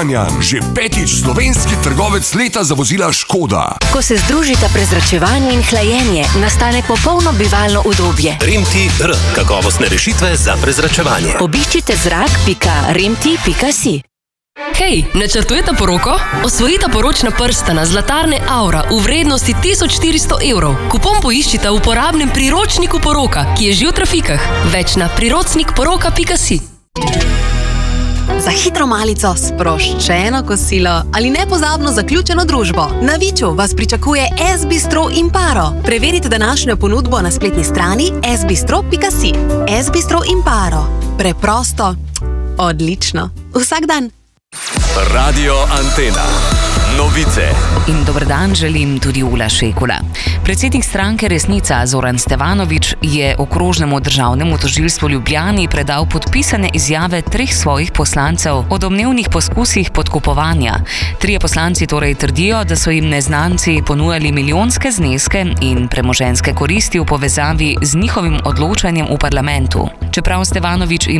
Kranjan, že 5. slovenski trgovec leta za vozila Škoda. Ko se združita prezračevanje in hlajenje, nastane popolno bivalno udobje. Remti.r. Kakovostne rešitve za prezračevanje. Obiščite zrak.remti.si. Hej, načrtujete poroko? Osvojite poročna prstana zlatarne Aura v vrednosti 1400 evrov. Kupon poiščite v uporabnem priročniku poroka, ki je že v trafikah. Več na priročnikporoka.si. Za hitro malico, sproščeno kosilo ali nepozabno zaključeno družbo. Na Viču vas pričakuje S-bistro Imparo. Preverite današnjo ponudbo na spletni strani sbistro.si. S-bistro Imparo. Preprosto, odlično. Vsak dan. Radio Antena. Novice. In dober dan želim tudi Ula Šekula. Predsednik stranke Resnica Zoran Stevanović je okrožnemu državnemu tožilstvu v Ljubljani predal podpisane izjave 3 svojih poslancev o domnevnih poskusih podkupovanja. 3 poslanci torej trdijo, da so jim neznanci ponujali milijonske zneske in premoženjske koristi v povezavi z njihovim odločanjem v parlamentu. Čeprav Stevanović